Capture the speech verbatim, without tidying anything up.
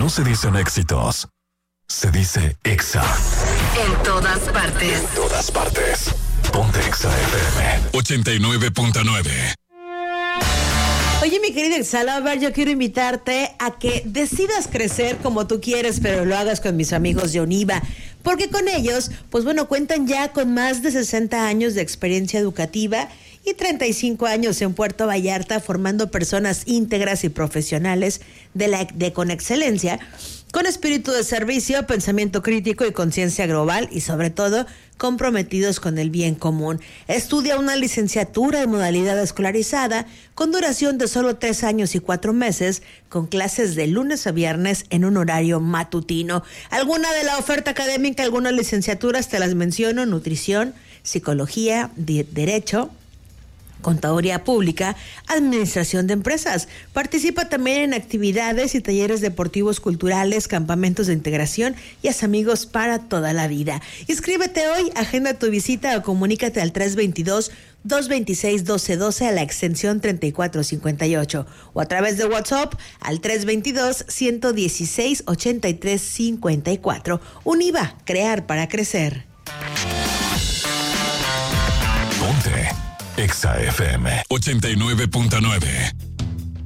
no se dicen éxitos, se dice Exa. En todas partes. En todas partes. Ponte Exa F M ochenta y nueve punto nueve. Oye, mi querida Exala, a ver, yo quiero invitarte a que decidas crecer como tú quieres, pero lo hagas con mis amigos de Oniva, porque con ellos, pues bueno, cuentan ya con más de sesenta años de experiencia educativa y treinta y cinco años en Puerto Vallarta, formando personas íntegras y profesionales de, la, de con excelencia, con espíritu de servicio, pensamiento crítico y conciencia global, y sobre todo comprometidos con el bien común. Estudia una licenciatura en modalidad escolarizada con duración de solo tres años y cuatro meses, con clases de lunes a viernes en un horario matutino. Alguna de la oferta académica, algunas licenciaturas te las menciono: nutrición, psicología, de, derecho, contaduría pública, administración de empresas. Participa también en actividades y talleres deportivos, culturales, campamentos de integración y haz amigos para toda la vida. Inscríbete hoy, agenda tu visita o comunícate al tres dos dos, dos dos seis, uno dos uno dos a la extensión treinta y cuatro cincuenta y ocho o a través de WhatsApp al tres dos dos, uno uno seis, ocho tres cinco cuatro. Univa, crear para crecer. Ponte Exa F M ochenta y nueve punto nueve.